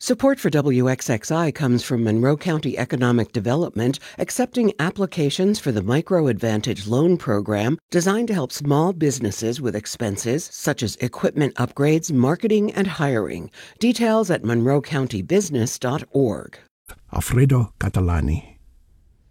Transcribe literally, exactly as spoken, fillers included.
Support for W X X I comes from Monroe County Economic Development, accepting applications for the Micro Advantage Loan Program designed to help small businesses with expenses such as equipment upgrades, marketing, and hiring. Details at monroe county business dot org. Alfredo Catalani.